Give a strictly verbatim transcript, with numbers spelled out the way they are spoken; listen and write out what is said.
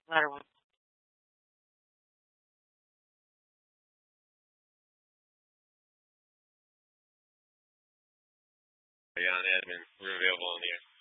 Latter one. Jan Edmund, we're available on the air.